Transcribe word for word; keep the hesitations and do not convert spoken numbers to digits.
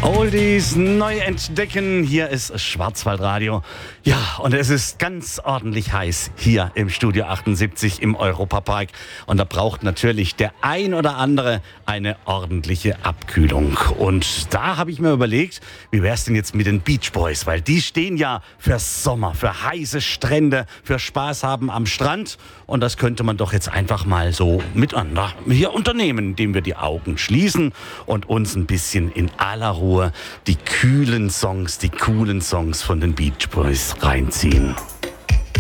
Oldies neu entdecken. Hier ist Schwarzwaldradio. Ja, und es ist ganz ordentlich heiß hier im Studio achtundsiebzig im Europapark. Und da braucht natürlich der ein oder andere eine ordentliche Abkühlung. Und da habe ich mir überlegt, wie wäre es denn jetzt mit den Beach Boys? Weil die stehen ja für Sommer, für heiße Strände, für Spaß haben am Strand. Und das könnte man doch jetzt einfach mal so miteinander hier unternehmen, indem wir die Augen schließen und uns ein bisschen in aller Ruhe die kühlen Songs, die coolen Songs von den Beach Boys reinziehen.